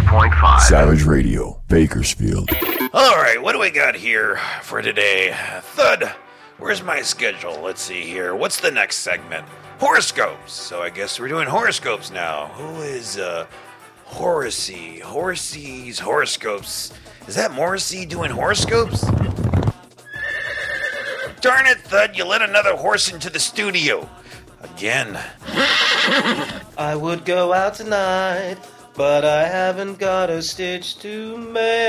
93.5 Savage Radio, Bakersfield. All right, what do we got here for today? Thud, where's my schedule? Let's see here. What's the next segment? Horoscopes. So I guess we're doing horoscopes now. Who is Horacy? Horacy's horoscopes. Is that Morrissey doing horoscopes? Darn it, Thud, you let another horse into the studio. Again. I would go out tonight, but I haven't got a stitch to mend.